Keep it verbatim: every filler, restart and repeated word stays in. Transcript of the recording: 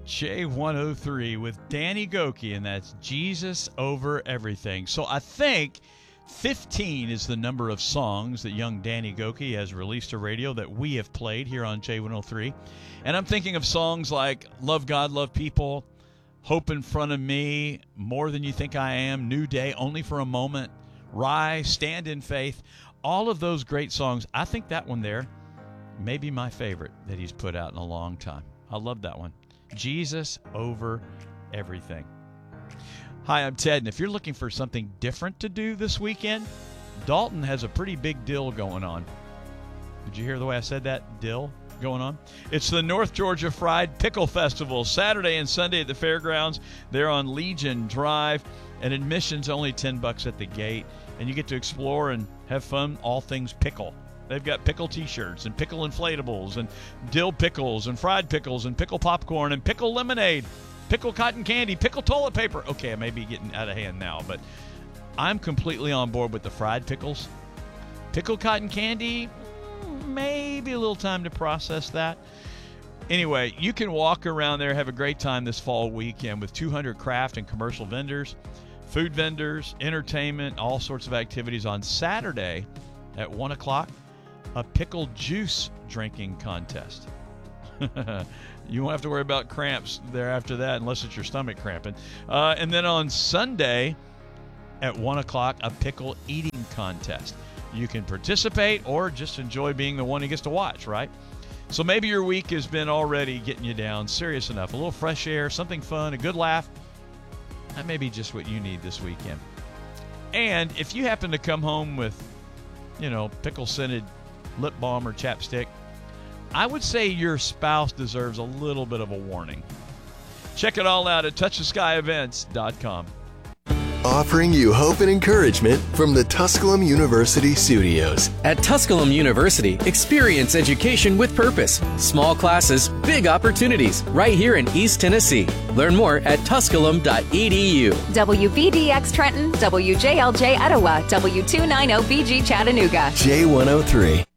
J one oh three with Danny Gokey, and that's Jesus Over Everything. So I think fifteen is the number of songs that young Danny Gokey has released to radio that we have played here on J one oh three. And I'm thinking of songs like Love God, Love People, Hope in Front of Me, More Than You Think I Am, New Day, Only for a Moment, Rise, Stand in Faith. All of those great songs. I think that one there may be my favorite that he's put out in a long time. I love that one. Jesus Over Everything. Hi, I'm Ted, and if you're looking for something different to do this weekend, Dalton has a pretty big deal going on. Did you hear the way I said that? Dill going on? It's the North Georgia Fried Pickle Festival, Saturday and Sunday at the fairgrounds. They're on Legion Drive, and admission's only ten bucks at the gate, and you get to explore and have fun, all things pickle. They've got pickle T-shirts and pickle inflatables and dill pickles and fried pickles and pickle popcorn and pickle lemonade, pickle cotton candy, pickle toilet paper. Okay, I may be getting out of hand now, but I'm completely on board with the fried pickles. Pickle cotton candy, maybe a little time to process that. Anyway, you can walk around there, have a great time this fall weekend with two hundred craft and commercial vendors, food vendors, entertainment, all sorts of activities. On Saturday at one o'clock, a pickle juice drinking contest. You won't have to worry about cramps there after that unless it's your stomach cramping. Uh, and then on Sunday at one o'clock, a pickle eating contest. You can participate or just enjoy being the one who gets to watch, right? So maybe your week has been already getting you down serious enough. A little fresh air, something fun, a good laugh. That may be just what you need this weekend. And if you happen to come home with, you know, pickle-scented lip balm or chapstick, I would say your spouse deserves a little bit of a warning. Check it all out at touch the sky events dot com. Offering you hope and encouragement from the Tusculum University studios. At Tusculum University, experience education with purpose. Small classes, big opportunities, right here in East Tennessee. Learn more at tusculum dot e d u. W B D X Trenton, W J L J Etowah, W two ninety B G Chattanooga. J one oh three.